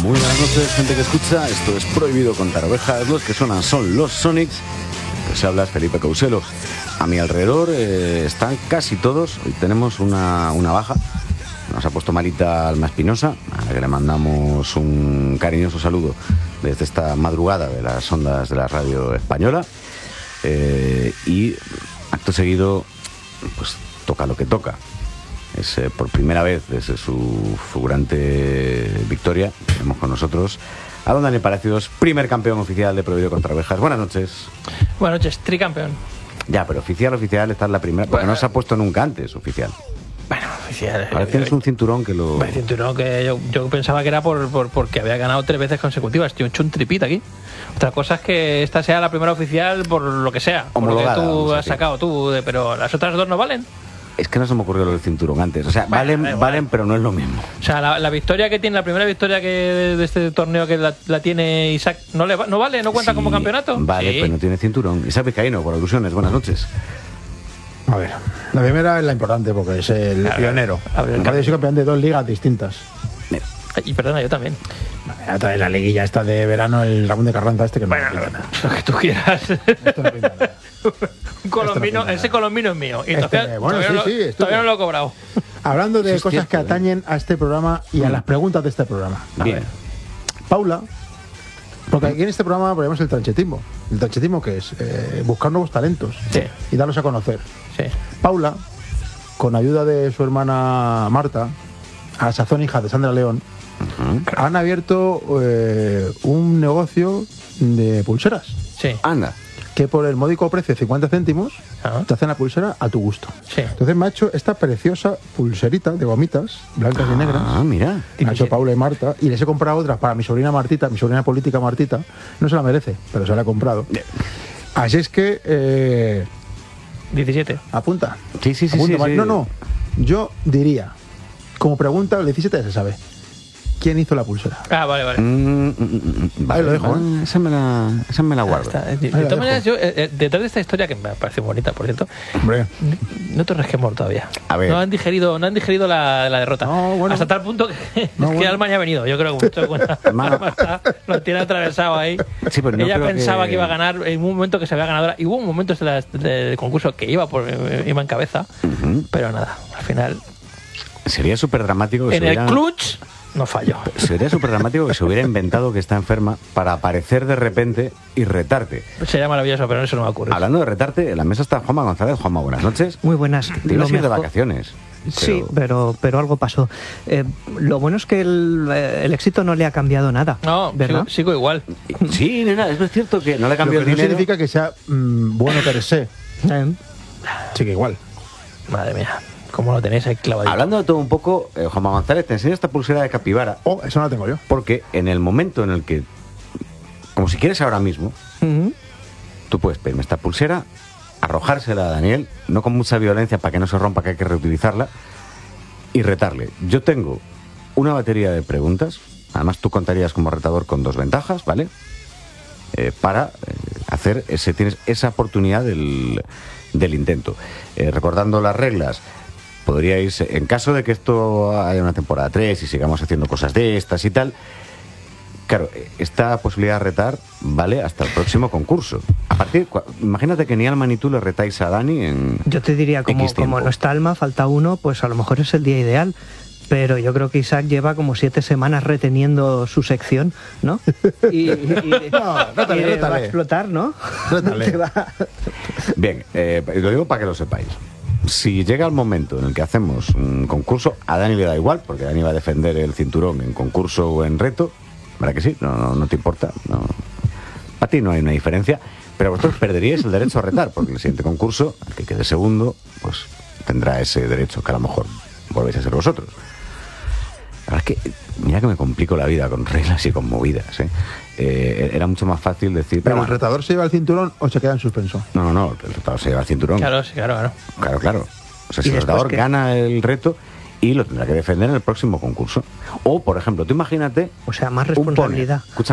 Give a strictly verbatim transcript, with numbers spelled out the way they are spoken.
Muy buenas noches, gente que escucha. Esto es Prohibido Contar Ovejas. Los que suenan son los Sonics. Que se habla es Felipe Couselo. A mi alrededor eh, están casi todos. Hoy tenemos una, una baja. Nos ha puesto malita Alma Espinosa, a la que le mandamos un cariñoso saludo desde esta madrugada de las ondas de la radio española. Eh, y acto seguido, pues toca lo que toca. Es eh, por primera vez desde su fulgurante victoria, tenemos con nosotros a don Daniel Palacios, primer campeón oficial de Prohibido Contra Ovejas. Buenas noches. Buenas noches, tricampeón. Ya, pero oficial, oficial, esta es la primera, porque bueno, no se ha puesto nunca antes oficial. Bueno, oficial. Ahora tienes un cinturón que lo... Un cinturón que yo, yo pensaba que era por, por porque había ganado tres veces consecutivas. Yo he hecho un tripit aquí. Otra cosa es que esta sea la primera oficial por lo que sea. Por lo que tú has sacado tú, de, pero las otras dos no valen. Es que no se me ocurrió lo del cinturón antes. O sea, bueno, valen, vale, valen, pero no es lo mismo. O sea, la, la victoria que tiene, la primera victoria que de, de este torneo que la, la tiene Isaac, ¿no, le, ¿no vale? ¿No cuenta sí, como campeonato? Vale, sí. Pero no tiene cinturón. Isaac Vizcaíno, por alusiones. Buenas noches. A ver, la primera es la importante porque es el ver, pionero. A ver, yo soy campeón de dos ligas distintas. Y perdona, yo también. Otra vez la liguilla esta de verano, el Ramón de Carranza este que bueno, no pinta nada. Lo que tú quieras. Esto no pinta nada. Un colombino, no ese colombino es mío. Y este, todavía, bueno, todavía, sí, no, sí, todavía no lo he cobrado. Hablando de sí, cosas cierto, que atañen ¿eh? a este programa y a las preguntas de este programa. A Bien. Ver. Paula, porque aquí en este programa ponemos el tranchetismo. ¿El tranchetismo qué es? Eh, buscar nuevos talentos sí. y darlos a conocer. Sí. Paula, con ayuda de su hermana Marta, a sazón hija de Sandra León, uh-huh. han abierto eh, un negocio de pulseras. Sí. Anda. Que por el módico precio de cincuenta céntimos uh-huh. te hacen la pulsera a tu gusto. Sí. Entonces me ha hecho esta preciosa pulserita de gomitas blancas ah, y negras. Ah, mira. Me ha hecho Paula y Marta. Y les he comprado otras para mi sobrina Martita, mi sobrina política Martita. No se la merece, pero se la he comprado. Así es que... Eh, diecisiete. Apunta. Sí, sí, sí. Apunta, sí, sí. No, no. Yo diría, como pregunta, el diecisiete ya se sabe. ¿Quién hizo la pulsera? Ah, vale, vale. Mm, mm, mm, vale Ahí lo dejo, vale. ¿eh? Esa me la, esa me la guardo. De, de todas maneras, yo, eh, detrás de esta historia, que me parece bonita, por cierto, hombre, no te resquemos todavía. A ver. No han digerido, no han digerido la, la derrota. No, bueno. Hasta tal punto que, no, es que bueno. Alma ya ha venido. Yo creo que mucho de cuenta. Marta lo tiene atravesado ahí. Sí, pero no ella pensaba que... que iba a ganar en un momento que se había ganadora. Y hubo un momento del de, de concurso que iba, por, iba en cabeza. Uh-huh. Pero nada, al final. Sería súper dramático que en se hubiera... el clutch. No fallo. Sería súper dramático que se hubiera inventado que está enferma para aparecer de repente y retarte. Sería maravilloso, pero eso no va a ocurrir. Hablando de retarte, en la mesa está Juanma González. Juanma, buenas noches. Muy buenas. Te ibas a ir de vacaciones. Pero... Sí, pero, pero algo pasó. Eh, lo bueno es que el, el éxito no le ha cambiado nada. No, ¿verdad? Sigo, sigo igual. Sí, nena, es cierto que no le ha cambiado el dinero. No significa que sea mmm, bueno per se. Eh. Sí que igual. Madre mía. ¿Cómo lo tenéis ahí clavadito? Hablando de todo un poco, eh, Juanma González, te enseño esta pulsera de capibara. Oh, eso no la tengo yo. Porque en el momento en el que, como si quieres ahora mismo, uh-huh. tú puedes pedirme esta pulsera, arrojársela a Daniel, no con mucha violencia para que no se rompa, que hay que reutilizarla, y retarle. Yo tengo una batería de preguntas, además tú contarías como retador con dos ventajas, ¿vale? Eh, para eh, hacer ese, tienes esa oportunidad del, del intento. Eh, recordando las reglas, podríais, en caso de que esto haya una temporada tres y sigamos haciendo cosas de estas y tal, claro, esta posibilidad de retar vale hasta el próximo concurso. A partir, imagínate que ni Alma ni tú le retáis a Dani en Yo te diría, como, como no está Alma, falta uno, pues a lo mejor es el día ideal. Pero yo creo que Isaac lleva como siete semanas reteniendo su sección, ¿no? Y, y, y, no, rótale, y rótale. va a explotar, ¿no? Rótale. Bien, eh, lo digo para que lo sepáis. Si llega el momento en el que hacemos un concurso, a Dani le da igual, porque Dani va a defender el cinturón en concurso o en reto. ¿Verdad que sí? No, no, no te importa. No. A ti no hay una diferencia, pero vosotros perderíais el derecho a retar, porque en el siguiente concurso, el que quede segundo, pues tendrá ese derecho que a lo mejor volvéis a ser vosotros. La verdad es que, mira que me complico la vida con reglas y con movidas, ¿eh? Eh, era mucho más fácil decir... ¿Pero bueno, el retador se lleva el cinturón o se queda en suspenso? No, no, no, el retador se lleva el cinturón. Claro, sí, claro, claro. Claro, claro. O sea, si el retador ¿qué? gana el reto y lo tendrá que defender en el próximo concurso. O, por ejemplo, tú imagínate... O sea, más responsabilidad. Escucha,